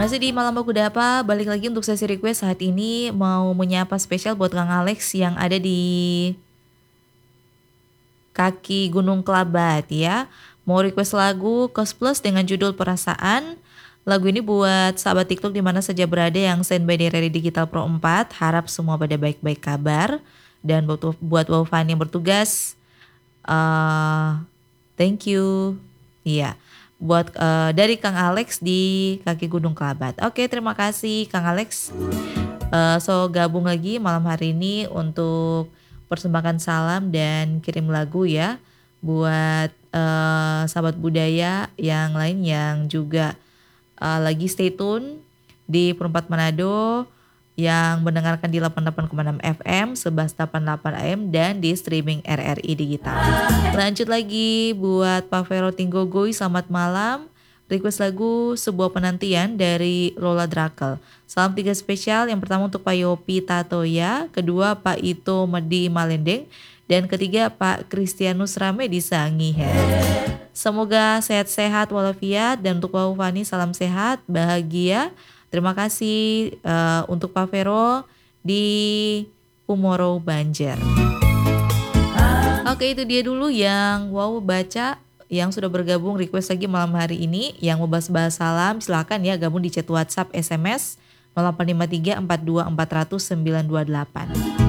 Masih di Malam Baku Dapa, balik lagi untuk sesi request saat ini mau menyapa spesial buat Kang Alex yang ada di kaki Gunung Kelabat ya. Mau request lagu Kos Plus dengan judul Perasaan. Lagu ini buat sahabat TikTok di mana saja berada yang standby di Rary Digital Pro 4. Harap semua pada baik-baik kabar. Dan buat Waufan yang bertugas, thank you. Iya, buat dari Kang Alex di kaki Gunung Kelabat. Oke, terima kasih Kang Alex. So gabung lagi malam hari ini untuk persembahkan salam dan kirim lagu ya buat sahabat budaya yang lain yang juga lagi stay tune di Perempat Manado, yang mendengarkan di 88,6 FM, 1188 AM dan di streaming RRI Digital. Lanjut lagi buat Pak Vero Tinggogoi, selamat malam. Request lagu Sebuah Penantian dari Lola Drakel. Salam 3 spesial, yang pertama untuk Pak Yopi Tatoya, kedua Pak Ito Medi Malendeng, dan ketiga Pak Kristianus Rame di Sangihe. Semoga sehat-sehat walafiat, dan untuk Pak Fani salam sehat, bahagia. Terima kasih untuk Pak Vero di Umoro Banjar. Oke, itu dia dulu yang baca, yang sudah bergabung request lagi malam hari ini. Yang mau bahas-bahas salam silakan ya gabung di chat WhatsApp SMS 0853 42 400 928.